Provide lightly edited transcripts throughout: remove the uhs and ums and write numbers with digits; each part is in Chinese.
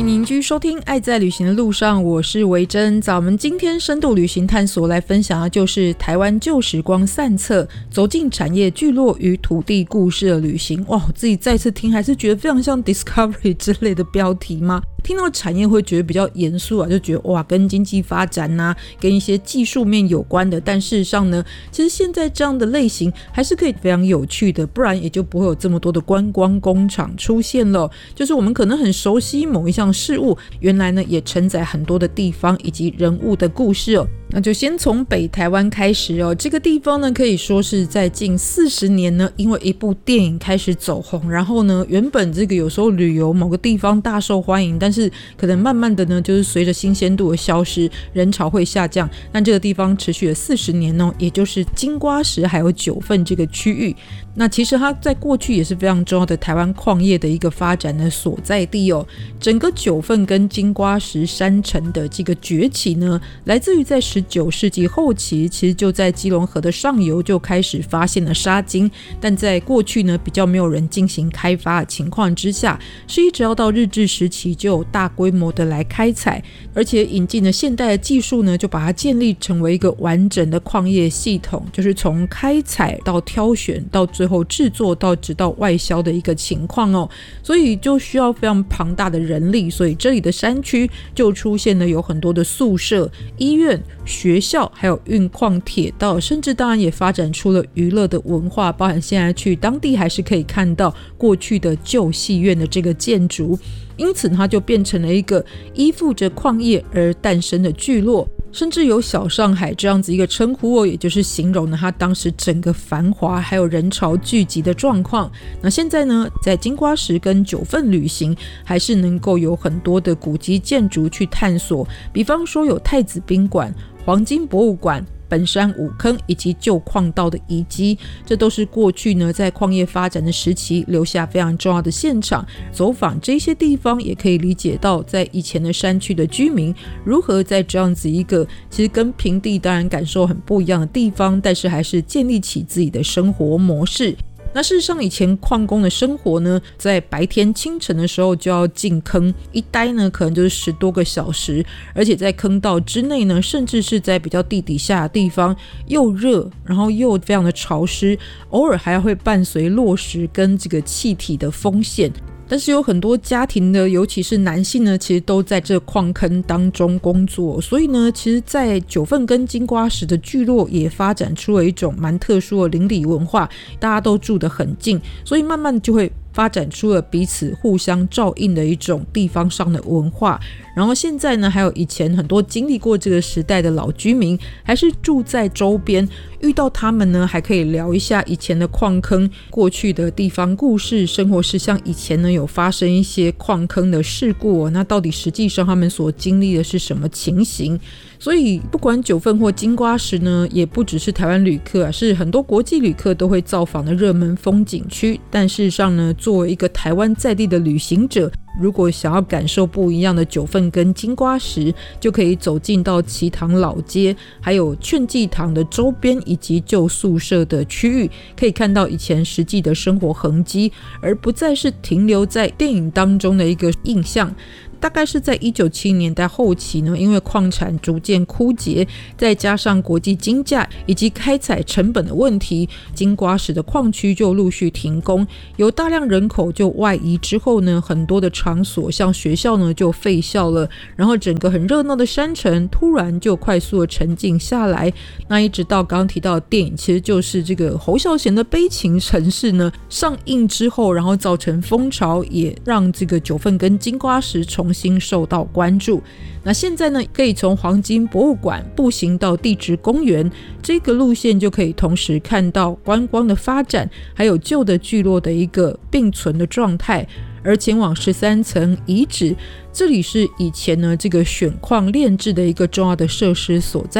迎您继续收听爱在旅行的路上，我是维珍。咱们今天深度旅行探索来分享的就是台湾旧时光散策，走进产业聚落与土地故事的旅行。哇，我自己再次听还是觉得非常像 Discovery 之类的标题吗？听到产业会觉得比较严肃啊，就觉得哇，跟经济发展啊，跟一些技术面有关的。但事实上呢，其实现在这样的类型还是可以非常有趣的，不然也就不会有这么多的观光工厂出现了。就是我们可能很熟悉某一项事物，原来呢也承载很多的地方以及人物的故事哦。那就先从北台湾开始哦，这个地方呢可以说是在近40年呢，因为一部电影开始走红，然后呢原本这个有时候旅游某个地方大受欢迎，但是可能慢慢的呢就是随着新鲜度的消失，人潮会下降，但这个地方持续了40年哦，也就是金瓜石还有九份这个区域。那其实它在过去也是非常重要的台湾矿业的一个发展的所在地哦。整个九份跟金瓜石山城的这个崛起呢，来自于在19世纪后期，其实就在基隆河的上游就开始发现了沙金，但在过去呢比较没有人进行开发的情况之下，是一直要到日治时期就有大规模的来开采，而且引进了现代的技术呢，就把它建立成为一个完整的矿业系统，就是从开采到挑选到最后制作到直到外销的一个情况哦。所以就需要非常庞大的人力，所以这里的山区就出现了有很多的宿舍、医院、学校，还有运矿铁道，甚至当然也发展出了娱乐的文化，包含现在去当地还是可以看到过去的旧戏院的这个建筑。因此它就变成了一个依附着矿业而诞生的聚落，甚至有小上海这样子一个称呼哦，也就是形容了它当时整个繁华还有人潮聚集的状况。那现在呢，在金瓜石跟九份旅行还是能够有很多的古迹建筑去探索，比方说有太子宾馆、黄金博物馆、本山五坑以及旧矿道的遗迹，这都是过去呢在矿业发展的时期留下非常重要的现场。走访这些地方也可以理解到在以前的山区的居民如何在这样子一个其实跟平地当然感受很不一样的地方，但是还是建立起自己的生活模式。那事实上以前矿工的生活呢，在白天清晨的时候就要进坑，一待呢可能就是10多个小时，而且在坑道之内呢，甚至是在比较地底下的地方，又热然后又非常的潮湿，偶尔还会伴随落石跟这个气体的风险。但是有很多家庭呢，尤其是男性呢，其实都在这矿坑当中工作，所以呢，其实在九份跟金瓜石的聚落也发展出了一种蛮特殊的邻里文化，大家都住得很近，所以慢慢就会发展出了彼此互相照应的一种地方上的文化。然后现在呢，还有以前很多经历过这个时代的老居民还是住在周边，遇到他们呢还可以聊一下以前的矿坑过去的地方故事、生活事项。以前呢有发生一些矿坑的事故那到底实际上他们所经历的是什么情形。所以不管九份或金瓜石呢，也不只是台湾旅客是很多国际旅客都会造访的热门风景区。但事实上呢，作为一个台湾在地的旅行者，如果想要感受不一样的九份跟金瓜石，就可以走进到旗塘老街，还有劝济堂的周边以及旧宿舍的区域，可以看到以前实际的生活痕迹，而不再是停留在电影当中的一个印象。大概是在1970年代后期呢，因为矿产逐渐枯竭，再加上国际金价以及开采成本的问题，金瓜石的矿区就陆续停工，有大量人口就外移之后呢，很多的场所像学校呢就废校了，然后整个很热闹的山城突然就快速的沉静下来。那一直到刚刚提到的电影，其实就是这个侯孝贤的悲情城市呢上映之后，然后造成风潮，也让这个九份跟金瓜石重新受到关注。那现在呢，可以从黄金博物馆步行到地质公园，这个路线就可以同时看到观光的发展，还有旧的聚落的一个并存的状态。而前往13层遗址，这里是以前呢这个选矿炼制的一个重要的设施所在，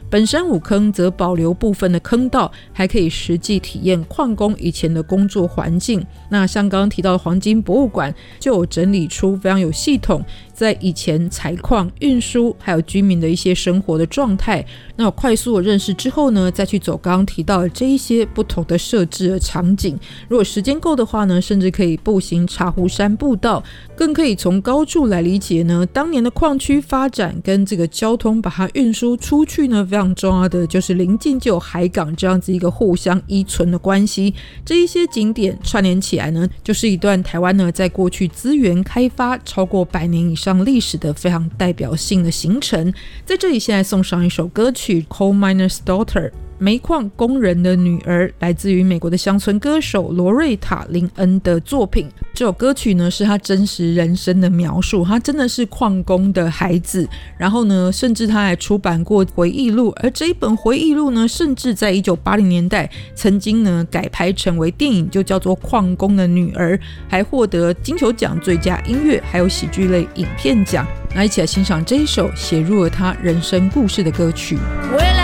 本山五坑则保留部分的坑道，还可以实际体验矿工以前的工作环境。那像刚刚提到的黄金博物馆就有整理出非常有系统在以前采矿、运输还有居民的一些生活的状态。那我快速的认识之后呢，再去走刚刚提到的这一些不同的设置的场景。如果时间够的话呢，甚至可以步行茶壶山步道，更可以从高处来理解呢当年的矿区发展跟这个交通把它运输出去呢，非常重要的就是临近就有海港这样子一个互相依存的关系。这一些景点串联起来呢，就是一段台湾呢在过去资源开发超过100年以上历史的非常代表性的行程。在这里现在送上一首歌曲 Coal Miner's Daughter，煤矿工人的女儿，来自于美国的乡村歌手罗瑞塔·林恩的作品。这首歌曲呢是他真实人生的描述，他真的是矿工的孩子，然后呢甚至他还出版过回忆录，而这一本回忆录呢甚至在1980年代曾经呢改拍成为电影，就叫做《矿工的女儿》，还获得金球奖最佳音乐还有喜剧类影片奖。那一起来欣赏这一首写入了他人生故事的歌曲。未来